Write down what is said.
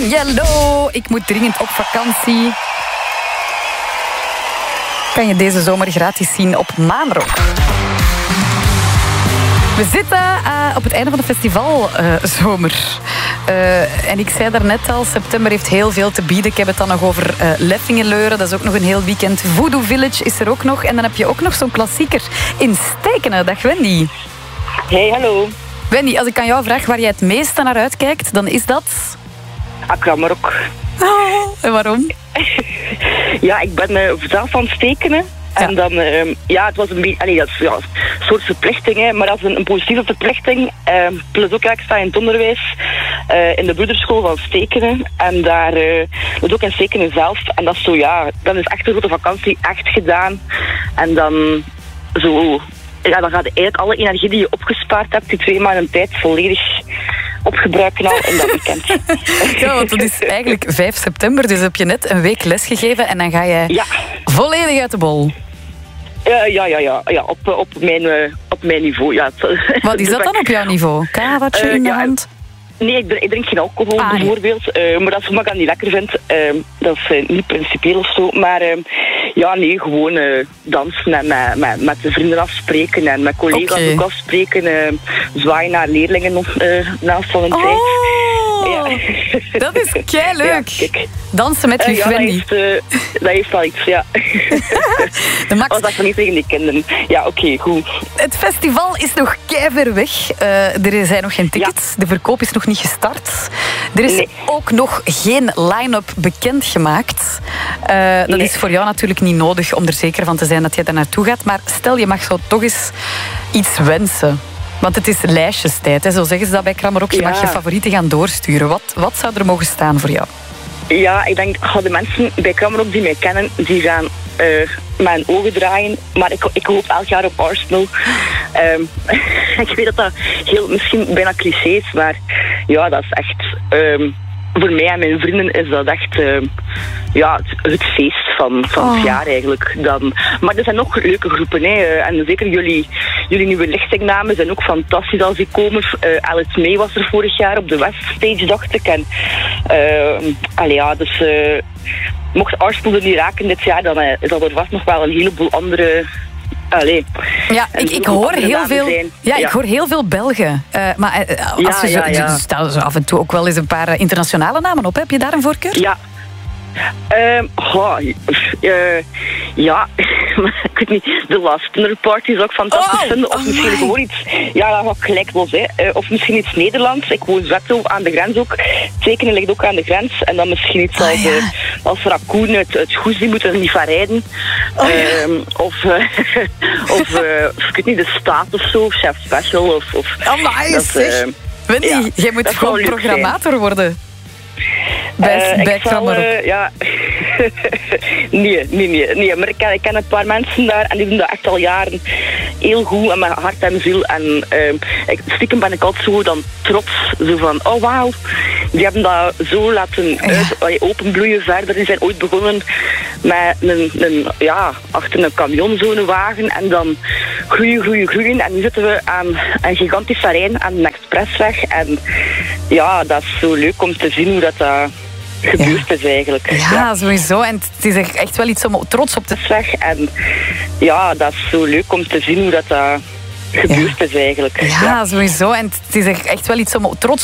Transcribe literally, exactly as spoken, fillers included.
Yellow. Ik moet dringend op vakantie. Kan je deze zomer gratis zien op Maanrock. We zitten uh, op het einde van de festivalzomer. Uh, uh, en ik zei daarnet al, september heeft heel veel te bieden. Ik heb het dan nog over uh, Leffingenleuren. Dat is ook nog een heel weekend. Voodoo Village is er ook nog. En dan heb je ook nog zo'n klassieker in Stekenen. Dag Wendy. Hey, hallo. Wendy, als ik aan jou vraag waar jij het meeste naar uitkijkt, dan is dat... Akramarok. Oh, en waarom? Ja, ik ben uh, zelf aan het Stekenen. En ja. dan, uh, ja, het was een beetje, allee, dat is ja, een soort verplichting, hè, maar dat is een, een positieve verplichting. Uh, plus ook, ja, ik sta in het onderwijs uh, in de broederschool van Stekenen. En daar, uh, dat is ook in Stekenen zelf. En dat is zo, ja, dan is echt een grote vakantie echt gedaan. En dan zo, ja, dan gaat eigenlijk alle energie die je opgespaard hebt, die twee maanden tijd, volledig opgebruiken al in dat weekend. Ja, want het is eigenlijk vijf september, dus heb je net een week lesgegeven en dan ga je ja. volledig uit de bol. Uh, ja, ja, ja, ja, op, op, mijn, uh, op mijn niveau. Ja. Wat is dat dan op jouw niveau? Kavaatje uh, in de ja, hand? Nee, ik drink, ik drink geen alcohol ah, bijvoorbeeld. Nee. Uh, maar dat is omdat ik dat niet lekker vind. Uh, dat is uh, niet principieel of zo. Maar uh, ja, nee, gewoon uh, dansen en met, met, met de vrienden afspreken en met collega's okay. ook afspreken. Uh, zwaaien naar leerlingen uh, naast van een oh. tijd. Ja. Dat is keileuk. Ja, dansen met je uh, ja, Wendy. Dat heeft, uh, dat heeft wel iets, ja. De Max... Was dat van niet tegen die kinderen. Ja, oké, okay, goed. Het festival is nog keiver weg. Uh, er zijn nog geen tickets. Ja. De verkoop is nog niet gestart. Er is nee. ook nog geen line-up bekendgemaakt. Uh, dat nee. is voor jou natuurlijk niet nodig om er zeker van te zijn dat je daar naartoe gaat. Maar stel, je mag zo toch eens iets wensen. Want het is lijstjestijd, hè. Zo zeggen ze dat bij Kramarok. Je ja. mag je favorieten gaan doorsturen. Wat, wat zou er mogen staan voor jou? Ja, ik denk, de mensen bij Kramarok die mij kennen, die gaan uh, mijn ogen draaien. Maar ik, ik hoop elk jaar op Arsenal. Um, ik weet dat dat heel, misschien bijna cliché is, maar ja, dat is echt... Um, voor mij en mijn vrienden is dat echt uh, ja, het, het feest van, van oh. het jaar eigenlijk. Dan, maar er zijn nog leuke groepen. Hè. En zeker jullie, jullie nieuwe lichtingnamen zijn ook fantastisch als die komen. Uh, Alice May was er vorig jaar op de Weststage, dacht ik. En, uh, allee, ja, dus, uh, mocht Arsenal er niet raken dit jaar, dan uh, is dat er vast nog wel een heleboel andere... Allee. Ja, ik, ik, hoor heel veel, ja, ja, ik hoor heel veel Belgen. Uh, maar uh, als ja, je zo, ja, ja. staan ze af en toe ook wel eens een paar uh, internationale namen op. Heb je daar een voorkeur? Ja. Um, oh, uh, ja, ik weet niet. De Last Dinner Party zou ik fantastisch oh, vinden. Of oh misschien my. gewoon iets... Ja, dat ga ik gelijk los. Hè. Uh, of misschien iets Nederlands. Ik woon Zwetto aan de grens ook. Tekenen ligt ook aan de grens. En dan misschien iets als, oh, ja. uh, als Raccoon uit, uit Goes. Die moeten er niet van rijden. Oh, um, ja. Of, uh, of uh, ik weet niet, De Staat of zo. Of Chef Special. Of, of, oh, nice. uh, Wendy, ja, jij moet gewoon programmator zijn. worden. Bij, uh, bij zal, uh, ja. nee, nee, nee, nee. Maar ik ken, ik ken een paar mensen daar en die doen dat echt al jaren heel goed en met hart en ziel. En uh, ik, stiekem ben ik altijd zo dan trots. Zo van, oh wauw, die hebben dat zo laten uit, ja. openbloeien verder. Die zijn ooit begonnen met een, een ja, achter een camion zo'n wagen en dan groeien, groeien, groeien. En nu zitten we aan een gigantisch terrein aan de Expressweg. En ja, dat is zo leuk om te zien hoe dat... Uh, gebeurd ja. is eigenlijk. Ja, ja, sowieso. En het is echt wel iets om trots op te weg. En ja, dat is zo leuk om te zien hoe dat uh, gebeurd ja. is eigenlijk. Ja, ja, sowieso. En het is echt wel iets om trots